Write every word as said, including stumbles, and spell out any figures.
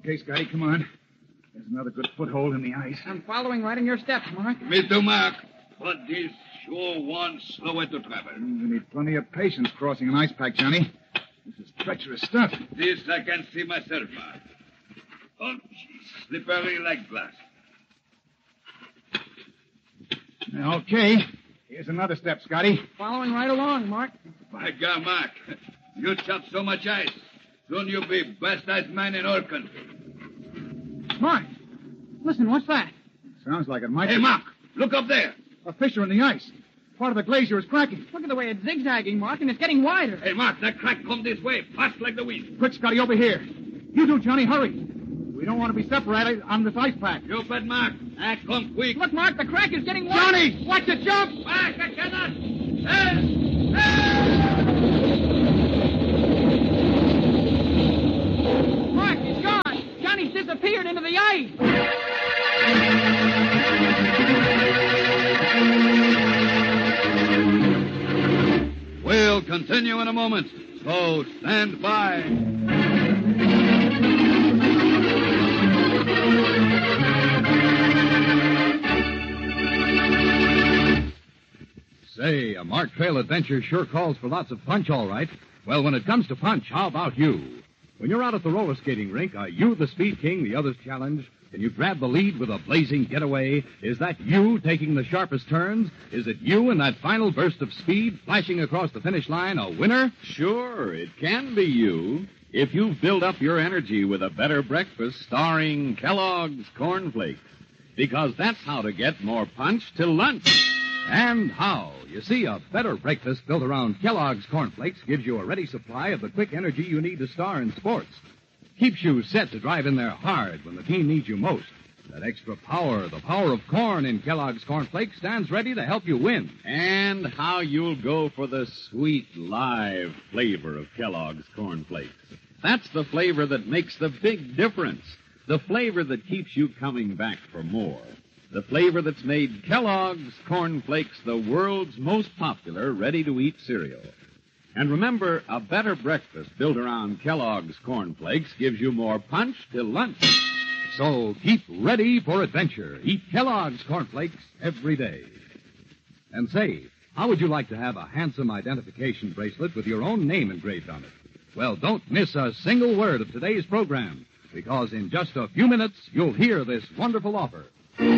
Okay, Scotty, come on. There's another good foothold in the ice. I'm following right in your steps, Mark. Me too, Mark. But this sure one slower to travel. Mm, You need plenty of patience crossing an ice pack, Johnny. This is treacherous stuff. This I can see myself, Mark. Oh, geez, slippery like glass. Okay. Here's another step, Scotty. Following right along, Mark. By God, Mark, you chop so much ice. Soon you'll be best ice man in all country. Mark, listen, what's that? Sounds like it might Hey, be... Mark, look up there. A fissure in the ice. Part of the glacier is cracking. Look at the way it's zigzagging, Mark, and it's getting wider. Hey, Mark, that crack come this way, fast like the wind. Quick, Scotty, over here. You do, Johnny, hurry. We don't want to be separated on this ice pack. You bet, Mark. Ah, come quick. Look, Mark, the crack is getting wider. Johnny, watch it jump! Mark, I cannot. Hey! Hey! Mark, he's gone. Johnny's disappeared into the ice. We'll continue in a moment, so stand by. Say, a Mark Trail adventure sure calls for lots of punch, all right. Well, when it comes to punch, how about you? When you're out at the roller skating rink, are you the speed king the others challenge? Can you grab the lead with a blazing getaway? Is that you taking the sharpest turns? Is it you in that final burst of speed flashing across the finish line a winner? Sure, it can be you. If you build up your energy with a better breakfast starring Kellogg's Corn Flakes. Because that's how to get more punch till lunch. And how? You see, a better breakfast built around Kellogg's Corn Flakes gives you a ready supply of the quick energy you need to star in sports. Keeps you set to drive in there hard when the team needs you most. That extra power, the power of corn in Kellogg's Corn Flakes, stands ready to help you win. And how you'll go for the sweet, live flavor of Kellogg's Corn Flakes. That's the flavor that makes the big difference. The flavor that keeps you coming back for more. The flavor that's made Kellogg's Corn Flakes the world's most popular ready-to-eat cereal. And remember, a better breakfast built around Kellogg's Corn Flakes gives you more punch till lunch. So keep ready for adventure. Eat Kellogg's Corn Flakes every day. And say, how would you like to have a handsome identification bracelet with your own name engraved on it? Well, don't miss a single word of today's program, because in just a few minutes, you'll hear this wonderful offer.